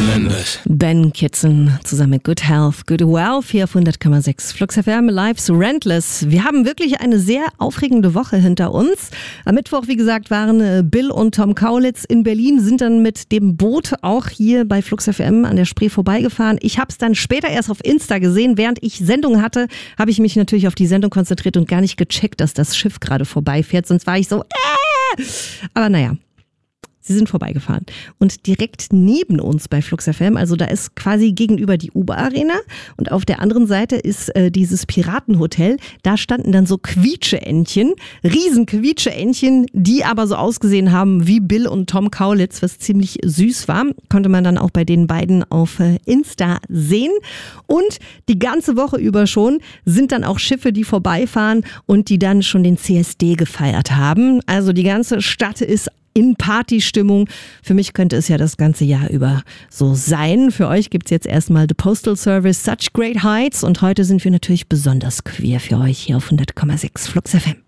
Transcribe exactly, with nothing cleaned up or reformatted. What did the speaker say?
Relentless. Ben Kitson zusammen mit Good Health, Good Wealth hier auf hundert Komma sechs Flux F M, Life's Rentless. Wir haben wirklich eine sehr aufregende Woche hinter uns. Am Mittwoch, wie gesagt, waren Bill und Tom Kaulitz in Berlin, sind dann mit dem Boot auch hier bei Flux F M an der Spree vorbeigefahren. Ich habe es dann später erst auf Insta gesehen. Während ich Sendung hatte, habe ich mich natürlich auf die Sendung konzentriert und gar nicht gecheckt, dass das Schiff gerade vorbeifährt. Sonst war ich so, äh! Aber naja. Sie sind vorbeigefahren. Und direkt neben uns bei Flux F M, also da ist quasi gegenüber die Uber-Arena und auf der anderen Seite ist äh, dieses Piratenhotel. Da standen dann so Quietscheentchen, riesen Quietscheentchen, die aber so ausgesehen haben wie Bill und Tom Kaulitz, was ziemlich süß war. Konnte man dann auch bei den beiden auf äh, Insta sehen. Und die ganze Woche über schon sind dann auch Schiffe, die vorbeifahren und die dann schon den C S D gefeiert haben. Also die ganze Stadt ist in Partystimmung. Für mich könnte es ja das ganze Jahr über so sein. Für euch gibt's jetzt erstmal The Postal Service, Such Great Heights. Und heute sind wir natürlich besonders queer für euch hier auf hundert Komma sechs Flux F M.